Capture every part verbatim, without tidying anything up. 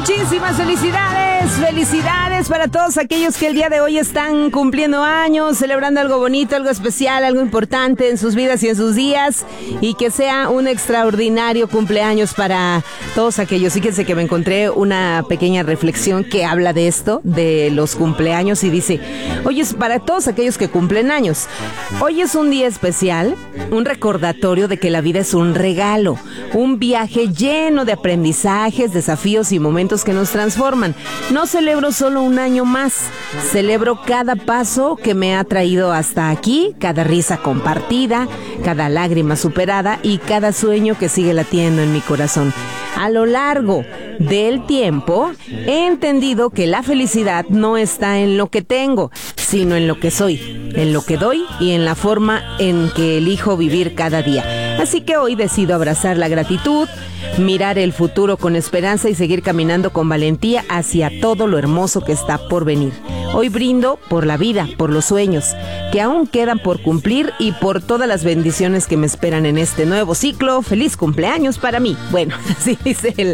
Muchísimas felicidades, felicidades para todos aquellos que el día de hoy están cumpliendo años, celebrando algo bonito, algo especial, algo importante en sus vidas y en sus días, y que sea un extraordinario cumpleaños para todos aquellos. Fíjense que me encontré una pequeña reflexión que habla de esto, de los cumpleaños, y dice: hoy es para todos aquellos que cumplen años. Hoy es un día especial, un recordatorio de que la vida es un regalo, un viaje lleno de aprendizajes, desafíos y momentos que nos transforman. No celebro solo un año más, celebro cada paso que me ha traído hasta aquí, cada risa compartida, cada lágrima superada y cada sueño que sigue latiendo en mi corazón. A lo largo del tiempo he entendido que la felicidad no está en lo que tengo, sino en lo que soy, en lo que doy y en la forma en que elijo vivir cada día. Así que hoy decido abrazar la gratitud, mirar el futuro con esperanza y seguir caminando con valentía hacia todo lo hermoso que está por venir. Hoy brindo por la vida, por los sueños que aún quedan por cumplir y por todas las bendiciones que me esperan en este nuevo ciclo. ¡Feliz cumpleaños para mí! Bueno, así dice el,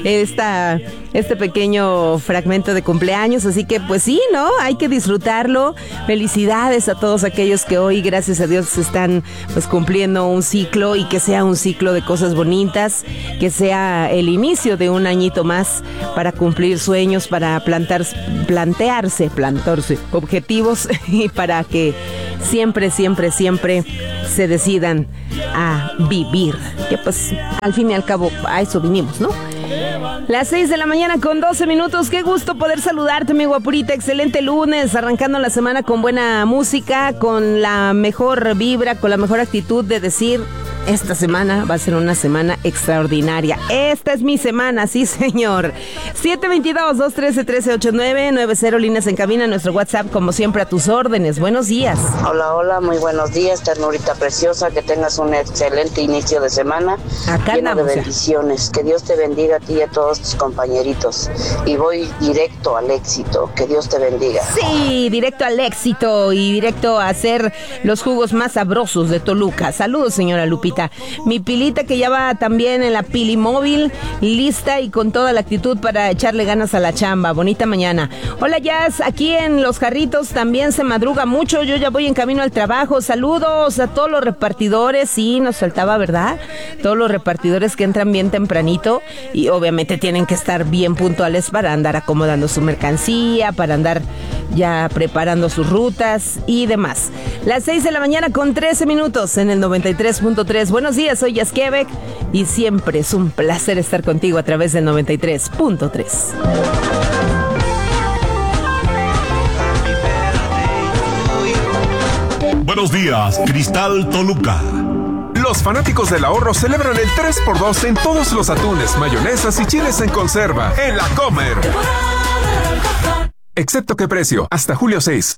esta, este pequeño fragmento de cumpleaños. Así que pues sí, ¿no? Hay que disfrutarlo. Felicidades a todos aquellos que hoy, gracias a Dios, están pues cumpliendo un ciclo, y que sea un ciclo de cosas bonitas, que sea el inicio de un añito más para cumplir sueños, para plantar, plantearse, plantarse objetivos, y para que siempre, siempre, siempre se decidan a vivir. Que pues al fin y al cabo a eso vinimos, ¿no? Las seis de la mañana con doce minutos. Qué gusto poder saludarte, mi guapurita. Excelente lunes, arrancando la semana con buena música, con la mejor vibra, con la mejor actitud de decir: esta semana va a ser una semana extraordinaria. Esta es mi semana, sí señor. siete veintidós, dos trece, trece ochenta y nueve, noventa líneas en cabina, nuestro WhatsApp como siempre a tus órdenes. Buenos días. Hola, hola, muy buenos días, ternurita preciosa. Que tengas un excelente inicio de semana. Acá lleno andamos, de bendiciones. Que Dios te bendiga a ti y a todos tus compañeritos. Y voy directo al éxito. Que Dios te bendiga. Sí, directo al éxito y directo a hacer los jugos más sabrosos de Toluca. Saludos, señora Lupita. Mi Pilita, que ya va también en la Pili móvil, lista y con toda la actitud para echarle ganas a la chamba. Bonita mañana. Hola, Jazz, aquí en Los Jarritos también se madruga mucho. Yo ya voy en camino al trabajo. Saludos a todos los repartidores. Sí, nos faltaba, ¿verdad? Todos los repartidores que entran bien tempranito y obviamente tienen que estar bien puntuales para andar acomodando su mercancía, para andar ya preparando sus rutas y demás. Las seis de la mañana con trece minutos en el noventa y tres punto tres. Buenos días, soy Jazz Quebec y siempre es un placer estar contigo a través del noventa y tres punto tres. Buenos días, Cristal Toluca. Los fanáticos del ahorro celebran el tres por dos en todos los atunes, mayonesas y chiles en conserva en La Comer. Excepto qué precio, hasta julio seis.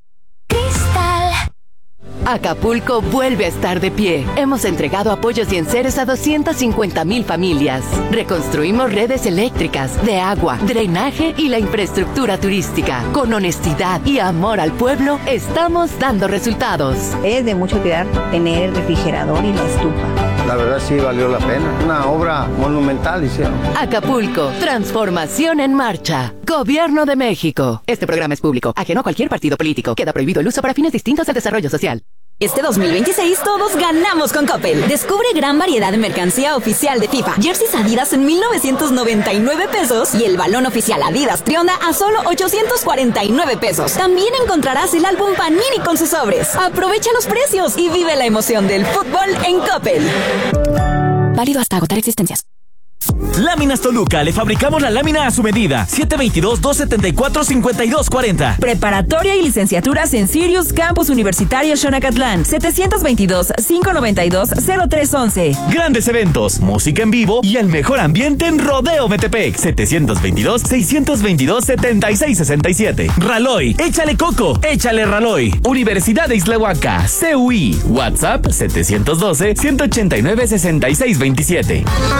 Acapulco vuelve a estar de pie. Hemos entregado apoyos y enseres a doscientas cincuenta mil familias. Reconstruimos redes eléctricas, de agua, drenaje y la infraestructura turística. Con honestidad y amor al pueblo, estamos dando resultados. Es de mucho cuidar tener el refrigerador y la estufa. La verdad sí valió la pena. Una obra monumental hicieron. Acapulco, transformación en marcha. Gobierno de México. Este programa es público, ajeno a cualquier partido político. Queda prohibido el uso para fines distintos al desarrollo social. Este dos mil veintiséis todos ganamos con Coppel. Descubre gran variedad de mercancía oficial de FIFA. Jerseys Adidas en mil novecientos noventa y nueve pesos y el balón oficial Adidas Trionda a solo ochocientos cuarenta y nueve pesos. También encontrarás el álbum Panini con sus sobres. Aprovecha los precios y vive la emoción del fútbol en Coppel. Válido hasta agotar existencias. Láminas Toluca, le fabricamos la lámina a su medida. siete veintidós, dos setenta y cuatro, cincuenta y dos cuarenta. Preparatoria y licenciaturas en Sirius Campus Universitario Xonacatlán. setecientos veintidós, quinientos noventa y dos, cero tres once. Grandes eventos, música en vivo y el mejor ambiente en Rodeo Metepec. setecientos veintidós, seiscientos veintidós, setenta y seis sesenta y siete. Raloy, échale coco, échale Raloy. Universidad de Islahuaca, C U I. WhatsApp setecientos doce, ciento ochenta y nueve, sesenta y seis veintisiete.